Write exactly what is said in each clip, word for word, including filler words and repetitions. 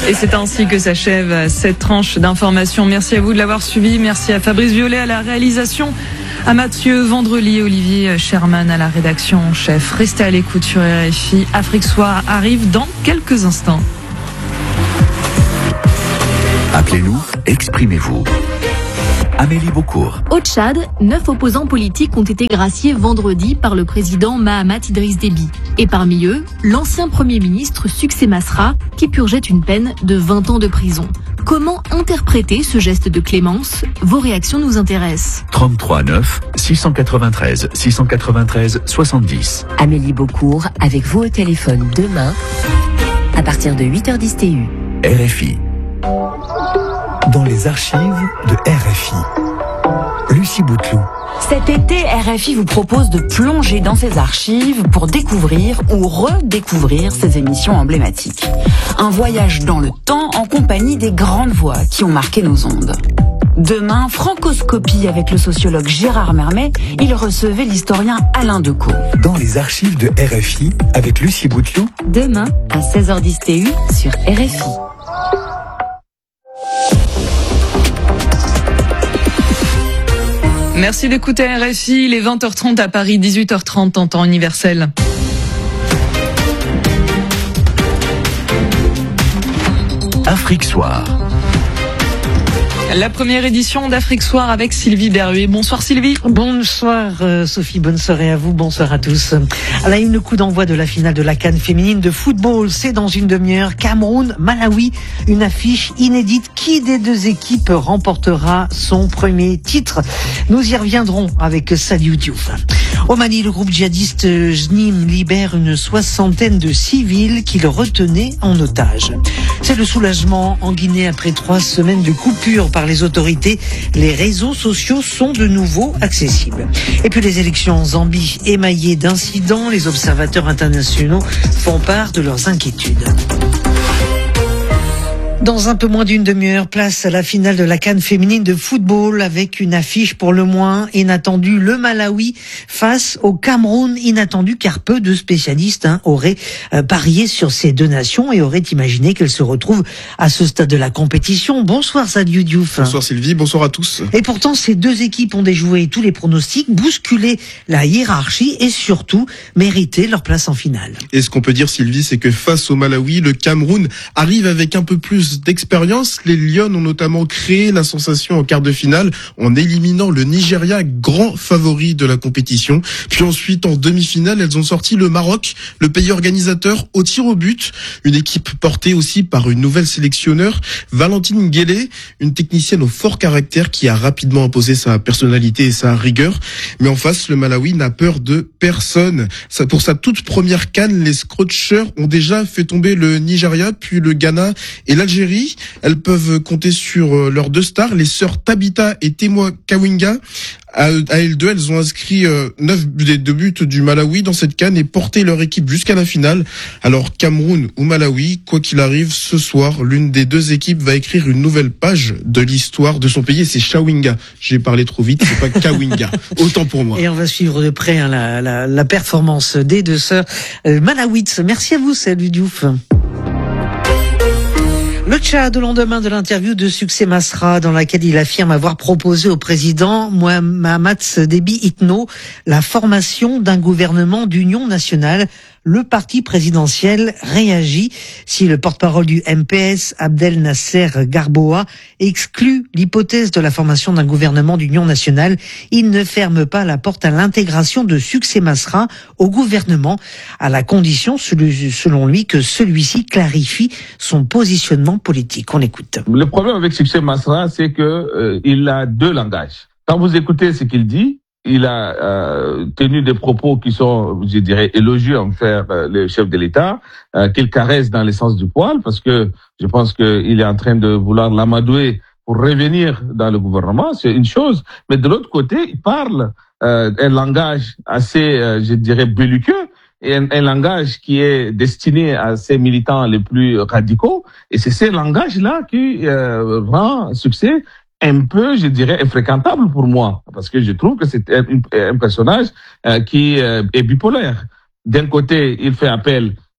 Et c'est ainsi que s'achève cette tranche d'information. Merci à vous de l'avoir suivi. Merci à Fabrice Violet à la réalisation, à Mathieu Vendrely et Olivier Sherman à la rédaction en chef. Restez à l'écoute sur R F I. Afrique Soir arrive dans quelques instants. Appelez-nous, exprimez-vous. Amélie Beaucourt. Au Tchad, neuf opposants politiques ont été graciés vendredi par le président Mahamat Idriss Déby. Et parmi eux, l'ancien Premier ministre Succé Masra, qui purgeait une peine de vingt ans de prison. Comment interpréter ce geste de clémence? Vos réactions nous intéressent. trente-trois neuf, six cent quatre-vingt-treize, six cent quatre-vingt-treize, soixante-dix. Amélie Beaucourt, avec vous au téléphone demain, à partir de huit heures dix T U. R F I. Dans les archives de R F I. Lucie Bouteloup. Cet été, R F I vous propose de plonger dans ses archives pour découvrir ou redécouvrir ses émissions emblématiques. Un voyage dans le temps en compagnie des grandes voix qui ont marqué nos ondes. Demain, Francoscopie avec le sociologue Gérard Mermet, il recevait l'historien Alain Decaux. Dans les archives de R F I avec Lucie Bouteloup. Demain, à seize heures dix T U sur R F I. Merci d'écouter R F I, les vingt heures trente à Paris, dix-huit heures trente en temps universel. Afrique Soir. La première édition d'Afrique Soir avec Sylvie Berruet. Bonsoir Sylvie. Bonsoir euh, Sophie, bonne soirée à vous, bonsoir à tous. À la une, le coup d'envoi de la finale de la CAN féminine de football, c'est dans une demi-heure. Cameroun, Malawi, une affiche inédite. Qui des deux équipes remportera son premier titre? Nous y reviendrons avec Saliou Diouf. Au Mali, le groupe djihadiste J N I M libère une soixantaine de civils qui le retenaient en otage. C'est le soulagement en Guinée après trois semaines de coupure par les autorités. Les réseaux sociaux sont de nouveau accessibles. Et puis les élections en Zambie émaillées d'incidents. Les observateurs internationaux font part de leurs inquiétudes. Dans un peu moins d'une demi-heure, place à la finale de la CAN féminine de football avec une affiche pour le moins inattendue. Le Malawi face au Cameroun, inattendu car peu de spécialistes hein, auraient euh, parié sur ces deux nations et auraient imaginé qu'elles se retrouvent à ce stade de la compétition. Bonsoir Saliou Diouf. Bonsoir Sylvie, bonsoir à tous. Et pourtant, ces deux équipes ont déjoué tous les pronostics, bousculé la hiérarchie et surtout mérité leur place en finale. Et ce qu'on peut dire Sylvie, c'est que face au Malawi, le Cameroun arrive avec un peu plus d'expérience. Les Lions ont notamment créé la sensation en quart de finale en éliminant le Nigeria, grand favori de la compétition. Puis ensuite, en demi-finale, elles ont sorti le Maroc, le pays organisateur, au tir au but. Une équipe portée aussi par une nouvelle sélectionneur, Valentine Nguélé, une technicienne au fort caractère qui a rapidement imposé sa personnalité et sa rigueur. Mais en face, le Malawi n'a peur de personne. Ça, pour sa toute première CAN, les Scratchers ont déjà fait tomber le Nigeria, puis le Ghana et l'Algérie. Elles peuvent compter sur leurs deux stars, les sœurs Tabitha et Temoa Kawinga. À elles deux, elles ont inscrit neuf des deux buts du Malawi dans cette CAN et porté leur équipe jusqu'à la finale. Alors Cameroun ou Malawi, quoi qu'il arrive, ce soir, l'une des deux équipes va écrire une nouvelle page de l'histoire de son pays et c'est Chawinga. J'ai parlé trop vite, c'est pas Kawinga. Autant pour moi. Et on va suivre de près hein, la, la, la performance des deux sœurs euh, malawites. Merci à vous, Saliou Diouf. Le Tchad, au lendemain de l'interview de Succé Masra, dans laquelle il affirme avoir proposé au président Mahamat Déby Itno la formation d'un gouvernement d'union nationale. Le parti présidentiel réagit. Si le porte-parole du M P S, Abdel Nasser Garboa, exclut l'hypothèse de la formation d'un gouvernement d'union nationale, il ne ferme pas la porte à l'intégration de Succé Masra au gouvernement, à la condition, selon lui, que celui-ci clarifie son positionnement politique. On écoute. Le problème avec Succé Masra, c'est que euh, il a deux langages. Quand vous écoutez ce qu'il dit, il a euh, tenu des propos qui sont, je dirais, élogieux envers euh, le chef de l'État, euh, qu'il caresse dans le sens du poil, parce que je pense qu'il est en train de vouloir l'amadouer pour revenir dans le gouvernement, c'est une chose. Mais de l'autre côté, il parle euh, un langage assez, euh, je dirais, belliqueux, et un, un langage qui est destiné à ses militants les plus radicaux. Et c'est ce langage-là qui euh, rend Succé un peu, je dirais, infréquentable pour moi, parce que je trouve que c'est un, un personnage euh, qui euh, est bipolaire. D'un côté, il fait appel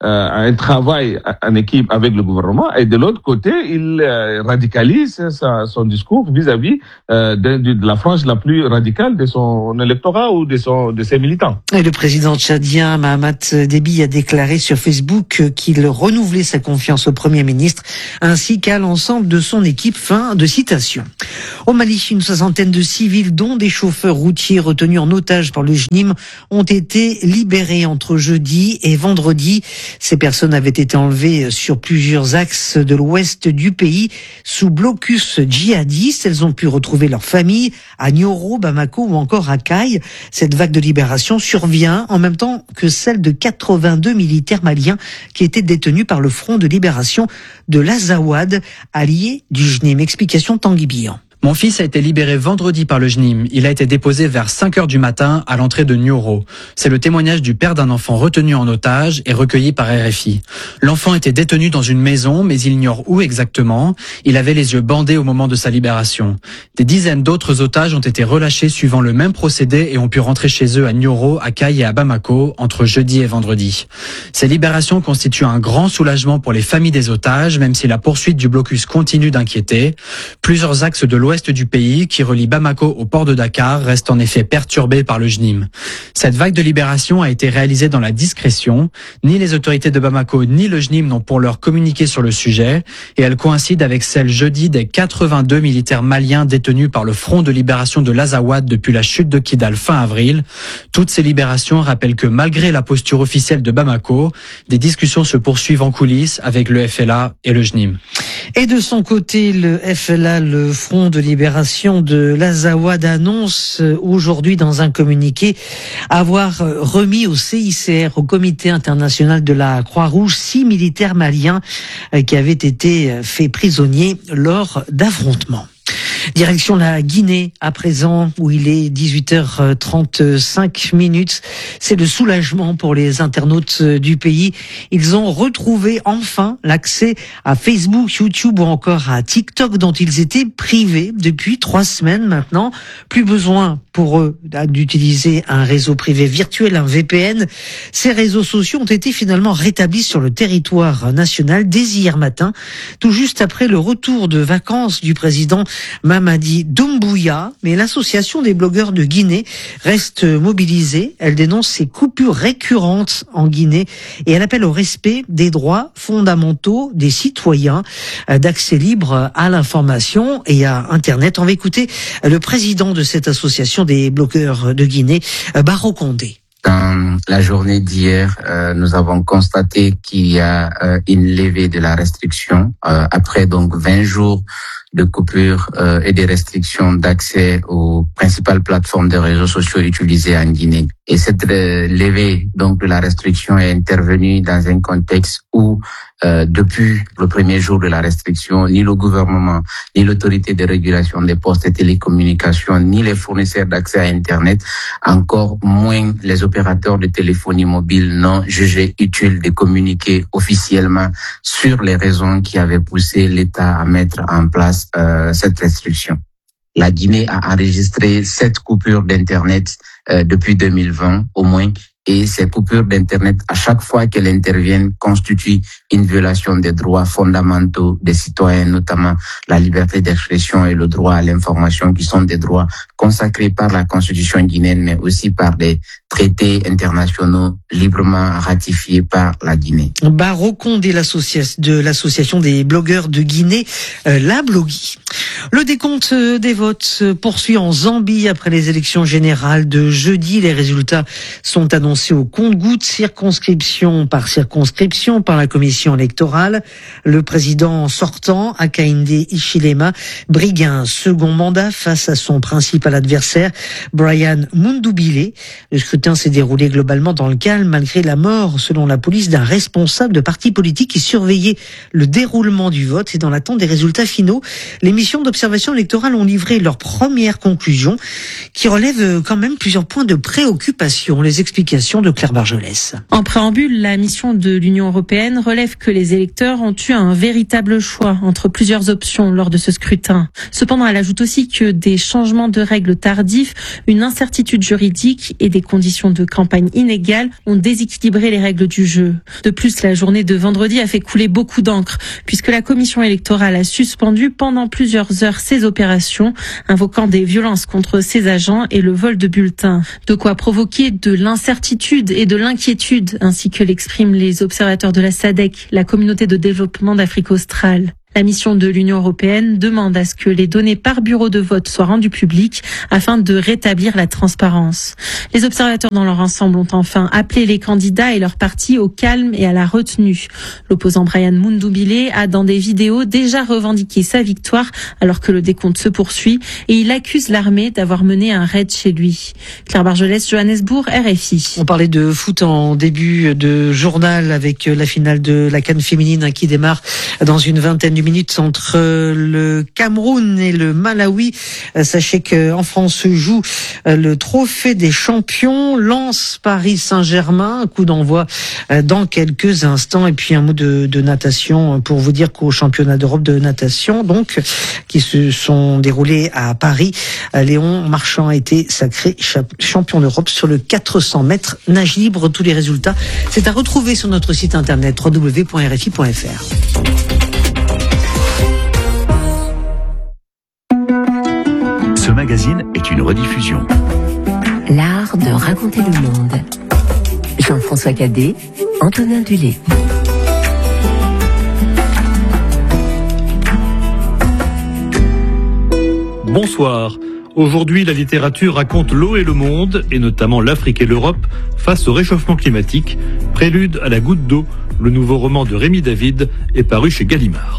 euh, un travail en équipe avec le gouvernement, et de l'autre côté, il euh, radicalise sa, son discours vis-à-vis euh, de, de la frange la plus radicale de son électorat ou de, son, de ses militants. Et le président tchadien Mahamat Déby a déclaré sur Facebook qu'il renouvelait sa confiance au Premier ministre ainsi qu'à l'ensemble de son équipe. Fin de citation. Au Mali, une soixantaine de civils, dont des chauffeurs routiers retenus en otage par le J N I M, ont été libérés entre jeudi et vendredi. Ces personnes avaient été enlevées sur plusieurs axes de l'ouest du pays sous blocus djihadiste. Elles ont pu retrouver leur famille à Nioro, Bamako ou encore à Kayes. Cette vague de libération survient en même temps que celle de quatre-vingt-deux militaires maliens qui étaient détenus par le Front de libération de l'Azawad, allié du J N I M. Explication Tanguy Bihan. Mon fils a été libéré vendredi par le J N I M. Il a été déposé vers cinq heures du matin à l'entrée de Nioro. C'est le témoignage du père d'un enfant retenu en otage et recueilli par R F I. L'enfant était détenu dans une maison, mais il ignore où exactement. Il avait les yeux bandés au moment de sa libération. Des dizaines d'autres otages ont été relâchés suivant le même procédé et ont pu rentrer chez eux à Nioro, à Kayes et à Bamako entre jeudi et vendredi. Ces libérations constituent un grand soulagement pour les familles des otages, même si la poursuite du blocus continue d'inquiéter. Plusieurs axes de l'ouest du pays, qui relie Bamako au port de Dakar, reste en effet perturbé par le J N I M. Cette vague de libération a été réalisée dans la discrétion. Ni les autorités de Bamako ni le J N I M n'ont pour l'heure communiqué sur le sujet, et elle coïncide avec celle jeudi des quatre-vingt-deux militaires maliens détenus par le Front de libération de l'Azawad depuis la chute de Kidal fin avril. Toutes ces libérations rappellent que malgré la posture officielle de Bamako, des discussions se poursuivent en coulisses avec le F L A et le J N I M. Et de son côté, le F L A, le Front de libération de l'Azawad, annonce aujourd'hui dans un communiqué avoir remis au C I C R, au Comité international de la Croix-Rouge, six militaires maliens qui avaient été faits prisonniers lors d'affrontements. Direction la Guinée à présent, où il est dix-huit heures trente-cinq minutes. C'est le soulagement pour les internautes du pays. Ils ont retrouvé enfin l'accès à Facebook, YouTube ou encore à TikTok, dont ils étaient privés depuis trois semaines maintenant. Plus besoin pour eux d'utiliser un réseau privé virtuel, un V P N. Ces réseaux sociaux ont été finalement rétablis sur le territoire national dès hier matin, tout juste après le retour de vacances du président Mamadi Doumbouya. Mais l'association des blogueurs de Guinée reste mobilisée. Elle dénonce ces coupures récurrentes en Guinée et elle appelle au respect des droits fondamentaux des citoyens d'accès libre à l'information et à Internet. On va écouter le président de cette association des blogueurs de Guinée, Baro Condé. Dans la journée d'hier, euh, nous avons constaté qu'il y a euh, une levée de la restriction euh, après donc vingt jours de coupure euh, et des restrictions d'accès aux principales plateformes de réseaux sociaux utilisées en Guinée. Et cette euh, levée donc de la restriction est intervenue dans un contexte où euh, depuis le premier jour de la restriction, ni le gouvernement, ni l'autorité de régulation des postes et télécommunications, ni les fournisseurs d'accès à Internet, encore moins les opérateurs de téléphonie mobile n'ont jugé utile de communiquer officiellement sur les raisons qui avaient poussé l'État à mettre en place euh, cette restriction. La Guinée a enregistré sept coupures d'Internet euh, depuis deux mille vingt au moins, et ces coupures d'Internet, à chaque fois qu'elles interviennent, constituent une violation des droits fondamentaux des citoyens, notamment la liberté d'expression et le droit à l'information, qui sont des droits consacrés par la Constitution guinéenne, mais aussi par des traités internationaux librement ratifiés par la Guinée. Baro Condé, l'association de l'association des blogueurs de Guinée, euh, la Blogui. Le décompte des votes se poursuit en Zambie après les élections générales de jeudi. Les résultats sont annoncés au compte-gouttes, circonscription par circonscription, par la commission électorale. Le président sortant, Hakainde Hichilema, brigue un second mandat face à son principal adversaire, Brian Mundubile. Le scrutin s'est déroulé globalement dans le calme, malgré la mort, selon la police, d'un responsable de parti politique qui surveillait le déroulement du vote. Et dans l'attente des résultats finaux, l'émission missions d'observation électorale ont livré leurs premières conclusions qui relèvent quand même plusieurs points de préoccupation. Les explications de Claire Bargelès. En préambule, la mission de l'Union européenne relève que les électeurs ont eu un véritable choix entre plusieurs options lors de ce scrutin. Cependant, elle ajoute aussi que des changements de règles tardifs, une incertitude juridique et des conditions de campagne inégales ont déséquilibré les règles du jeu. De plus, la journée de vendredi a fait couler beaucoup d'encre puisque la commission électorale a suspendu pendant plusieurs heures ses opérations, invoquant des violences contre ses agents et le vol de bulletins. De quoi provoquer de l'incertitude et de l'inquiétude, ainsi que l'expriment les observateurs de la S A D C, la communauté de développement d'Afrique australe. La mission de l'Union européenne demande à ce que les données par bureau de vote soient rendues publiques afin de rétablir la transparence. Les observateurs dans leur ensemble ont enfin appelé les candidats et leurs partis au calme et à la retenue. L'opposant Brian Mundubile a dans des vidéos déjà revendiqué sa victoire alors que le décompte se poursuit et il accuse l'armée d'avoir mené un raid chez lui. Claire Bargelès, Johannesburg, R F I. On parlait de foot en début de journal avec la finale de la CAN féminine qui démarre dans une vingtaine de minutes entre le Cameroun et le Malawi. Sachez qu'en France se joue le trophée des champions, Lens Paris Saint-Germain, un coup d'envoi dans quelques instants. Et puis un mot de, de natation pour vous dire qu'au championnat d'Europe de natation, donc, qui se sont déroulés à Paris, Léon Marchand a été sacré champion d'Europe sur le quatre cents mètres nage libre. Tous les résultats, c'est à retrouver sur notre site internet w w w point r f i point f r. Ce magazine est une rediffusion. L'art de raconter le monde. Jean-François Cadet, Antonin Dulé. Bonsoir. Aujourd'hui, la littérature raconte l'eau et le monde, et notamment l'Afrique et l'Europe, face au réchauffement climatique. Prélude à la goutte d'eau, le nouveau roman de Rémi David est paru chez Gallimard.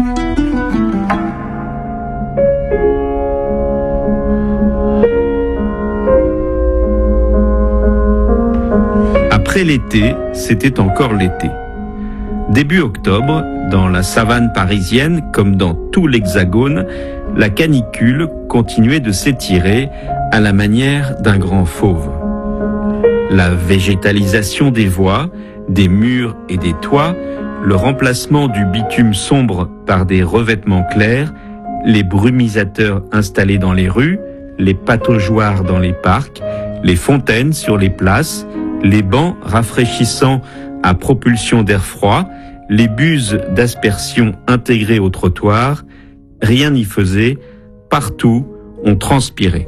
Après l'été, c'était encore l'été. Début octobre, dans la savane parisienne, comme dans tout l'Hexagone, la canicule continuait de s'étirer à la manière d'un grand fauve. La végétalisation des voies, des murs et des toits, le remplacement du bitume sombre par des revêtements clairs, les brumisateurs installés dans les rues, les pataugeoires dans les parcs, les fontaines sur les places, les bancs rafraîchissants à propulsion d'air froid, les buses d'aspersion intégrées au trottoir, rien n'y faisait, partout on transpirait.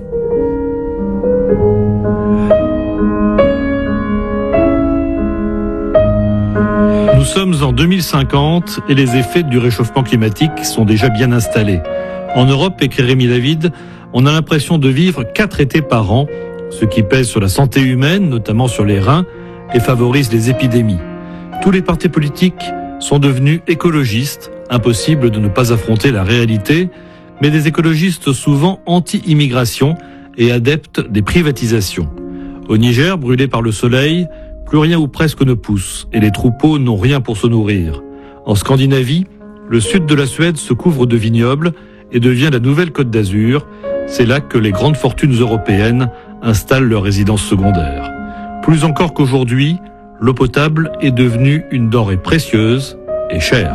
Nous sommes en deux mille cinquante et les effets du réchauffement climatique sont déjà bien installés. En Europe, écrit Rémi David, on a l'impression de vivre quatre étés par an, ce qui pèse sur la santé humaine, notamment sur les reins, et favorise les épidémies. Tous les partis politiques sont devenus écologistes, impossible de ne pas affronter la réalité, mais des écologistes souvent anti-immigration et adeptes des privatisations. Au Niger, brûlé par le soleil, plus rien ou presque ne pousse, et les troupeaux n'ont rien pour se nourrir. En Scandinavie, le sud de la Suède se couvre de vignobles et devient la nouvelle Côte d'Azur. C'est là que les grandes fortunes européennes installent leurs résidences secondaires. Plus encore qu'aujourd'hui, l'eau potable est devenue une denrée précieuse et chère.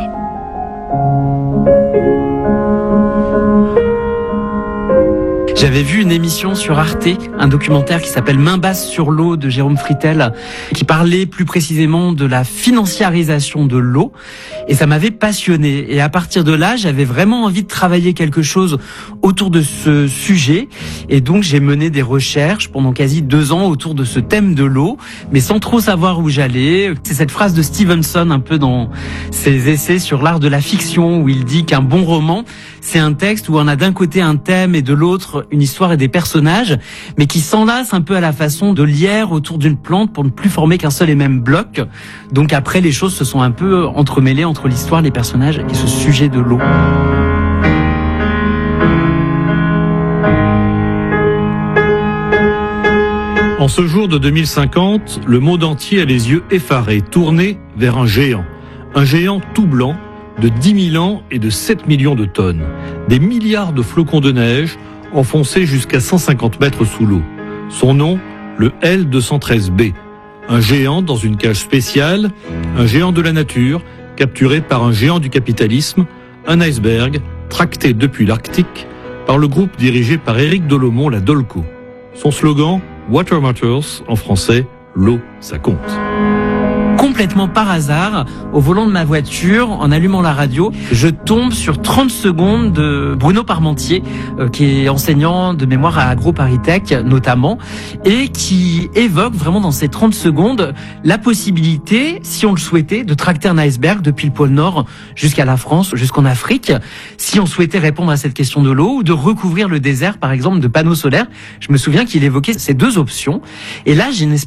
J'avais vu une émission sur Arte, un documentaire qui s'appelle Main basse sur l'eau de Jérôme Fritel, qui parlait plus précisément de la financiarisation de l'eau, et ça m'avait passionné. Et à partir de là, j'avais vraiment envie de travailler quelque chose autour de ce sujet, et donc j'ai mené des recherches pendant quasi deux ans autour de ce thème de l'eau, mais sans trop savoir où j'allais. C'est cette phrase de Stevenson, un peu dans ses essais sur l'art de la fiction, où il dit qu'un bon roman, c'est un texte où on a d'un côté un thème et de l'autre une histoire et des personnages, mais qui s'enlacent un peu à la façon de lierre autour d'une plante pour ne plus former qu'un seul et même bloc. Donc après, les choses se sont un peu entremêlées entre l'histoire, les personnages et ce sujet de l'eau. En ce jour de deux mille cinquante, le monde entier a les yeux effarés, tournés vers un géant. Un géant tout blanc, de dix mille ans et de sept millions de tonnes. Des milliards de flocons de neige enfoncés jusqu'à cent cinquante mètres sous l'eau. Son nom, le L deux cent treize B. Un géant dans une cage spéciale, un géant de la nature, capturé par un géant du capitalisme, un iceberg, tracté depuis l'Arctique, par le groupe dirigé par Éric Dolomont, la Dolco. Son slogan, Water Matters, en français, l'eau, ça compte. Complètement par hasard, au volant de ma voiture, en allumant la radio, je tombe sur trente secondes de Bruno Parmentier, euh, qui est enseignant de mémoire à AgroParisTech notamment, et qui évoque vraiment dans ces trente secondes la possibilité, si on le souhaitait, de tracter un iceberg depuis le pôle Nord jusqu'à la France, jusqu'en Afrique, si on souhaitait répondre à cette question de l'eau, ou de recouvrir le désert, par exemple, de panneaux solaires. Je me souviens qu'il évoquait ces deux options. Et là, j'ai une espèce